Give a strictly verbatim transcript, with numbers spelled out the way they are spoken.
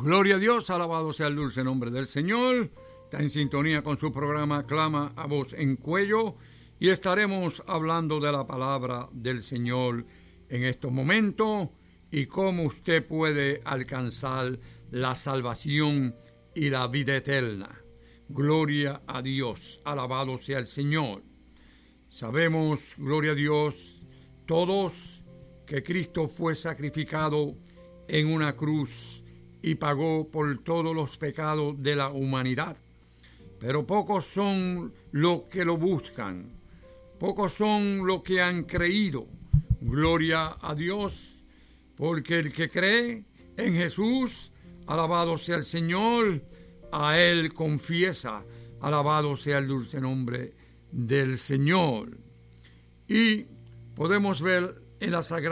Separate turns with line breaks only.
Gloria a Dios, alabado sea el dulce nombre del Señor. Está en sintonía con su programa Clama a Voz en Cuello y estaremos hablando de la palabra del Señor en estos momentos y cómo usted puede alcanzar la salvación y la vida eterna. Gloria a Dios, alabado sea el Señor. Sabemos, gloria a Dios, todos que Cristo fue sacrificado en una cruz y pagó por todos los pecados de la humanidad. Pero pocos son los que lo buscan, pocos son los que han creído. Gloria a Dios, porque el que cree en Jesús, alabado sea el Señor, a Él confiesa, alabado sea el dulce nombre del Señor. Y podemos ver en la Sagrada